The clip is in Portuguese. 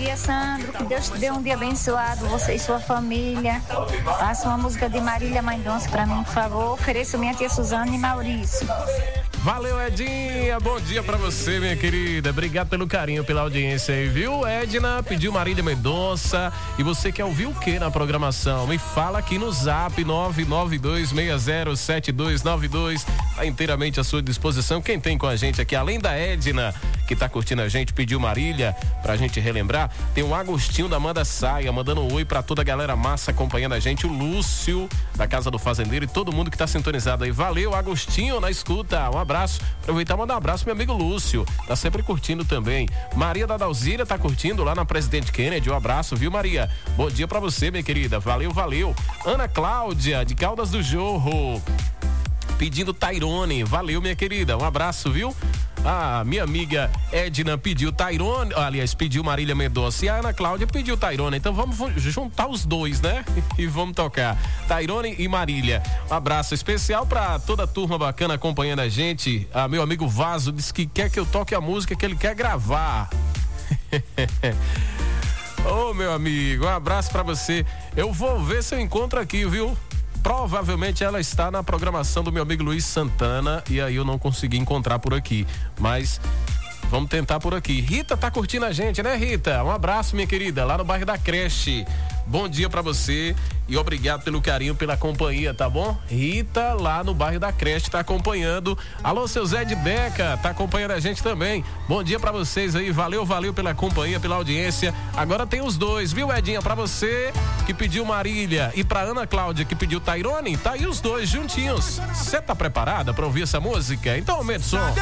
dia, Sandro. Que Deus te dê um dia abençoado, você e sua família. Faça uma música de Marília Mendonça pra mim, por favor. Ofereço minha tia Suzana e Maurício. Valeu, Edinha, bom dia pra você, minha querida, obrigado pelo carinho, pela audiência aí, viu? Edna pediu Marília Mendonça. E você quer ouvir o que na programação? Me fala aqui no zap 992607292, tá inteiramente à sua disposição. Quem tem com a gente aqui, além da Edna, que tá curtindo a gente, pediu Marília, pra gente relembrar, tem o Agostinho da Amanda Saia, mandando um oi pra toda a galera massa acompanhando a gente, o Lúcio, da Casa do Fazendeiro, e todo mundo que tá sintonizado aí. Valeu, Agostinho, na escuta, um abraço, aproveitar e mandar um abraço pro meu amigo Lúcio, tá sempre curtindo também. Maria da Dalzíria tá curtindo lá na Presidente Kennedy, um abraço, viu, Maria? Bom dia pra você, minha querida, valeu. Ana Cláudia, de Caldas do Jorro, pedindo Tairone, valeu, minha querida, um abraço, viu? A minha amiga Edna pediu Tairone, aliás, pediu Marília Mendonça, e a Ana Cláudia pediu Tairone, então vamos juntar os dois, né? E vamos tocar Tairone e Marília. Um abraço especial pra toda a turma bacana acompanhando a gente. Meu amigo Vaso disse que quer que eu toque a música que ele quer gravar. Ô, meu amigo, um abraço pra você. Eu vou ver se eu encontro aqui, viu? Provavelmente ela está na programação do meu amigo Luiz Santana e aí eu não consegui encontrar por aqui, mas vamos tentar por aqui. Rita tá curtindo a gente, né, Rita? Um abraço, minha querida, lá no bairro da Creche. Bom dia pra você e obrigado pelo carinho, pela companhia, tá bom? Rita, lá no bairro da Creche, tá acompanhando. Alô, seu Zé de Beca, tá acompanhando a gente também. Bom dia pra vocês aí, valeu pela companhia, pela audiência. Agora tem os dois, viu, Edinha? Pra você que pediu Marília e pra Ana Cláudia que pediu Tairone, tá aí os dois juntinhos. Você tá preparada pra ouvir essa música? Então aumenta o som.